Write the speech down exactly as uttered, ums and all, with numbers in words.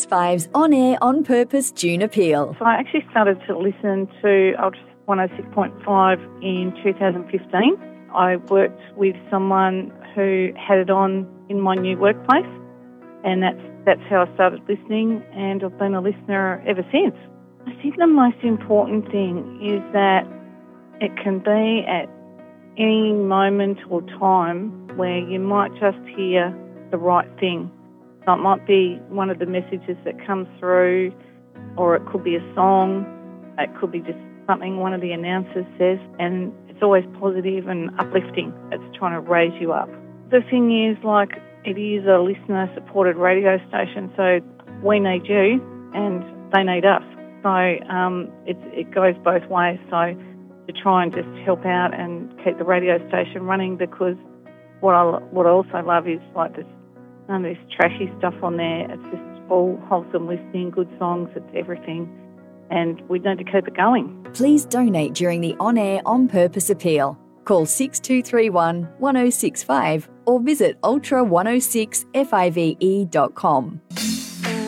sixty-five's On Air On Purpose June Appeal. So I actually started to listen to Ultra one oh six point five in two thousand fifteen. I worked with someone who had it on in my new workplace, and that's that's how I started listening, and I've been a listener ever since. I think the most important thing is that it can be at any moment or time where you might just hear the right thing. So it might be one of the messages that comes through, or it could be a song, it could be just something one of the announcers says, and it's always positive and uplifting. It's trying to raise you up. The thing is, like, it is a listener-supported radio station, so we need you and they need us. So um, it, it goes both ways. So to try and just help out and keep the radio station running, because what I what I also love is, like, there's none of this trashy stuff on there. It's just all wholesome listening, good songs, it's everything, and we need to keep it going. Please donate during the On Air On Purpose Appeal. Call six two three one, one oh six five or visit ultra one oh six five dot com.